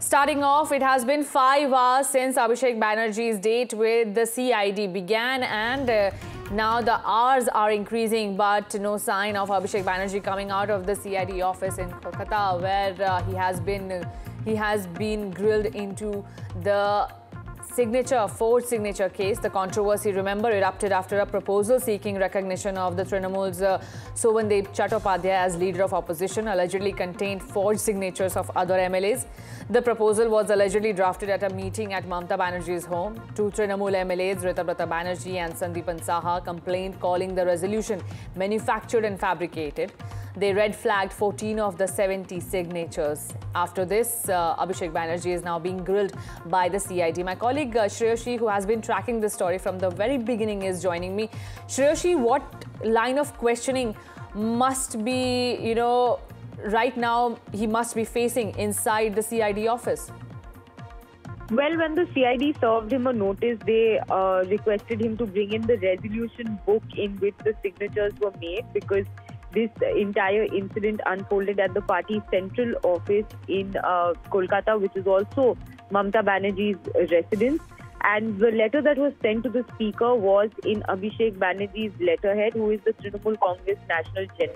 Starting off, it has been 5 hours since Abhishek Banerjee's date with the CID began, and now the hours are increasing, but no sign of Abhishek Banerjee coming out of the CID office in Kolkata, where he has been grilled into the forged signature case. The controversy, remember, erupted after a proposal seeking recognition of the Trinamool's Sovandep Chattopadhyay as leader of opposition allegedly contained forged signatures of other MLAs. The proposal was allegedly drafted at a meeting at Mamata Banerjee's home. Two Trinamool MLAs, Ritabrata Banerjee and Sandeepan Saha, complained, calling the resolution manufactured and fabricated. They red-flagged 14 of the 70 signatures. After this, Abhishek Banerjee is now being grilled by the CID. My colleague Shreyashi, who has been tracking this story from the very beginning, is joining me. Shreyashi, what line of questioning must be, right now he must be facing inside the CID office? Well, when the CID served him a notice, they requested him to bring in the resolution book in which the signatures were made, because this entire incident unfolded at the party's central office in Kolkata, which is also Mamata Banerjee's residence. And the letter that was sent to the speaker was in Abhishek Banerjee's letterhead, who is the Trinamool Congress National General.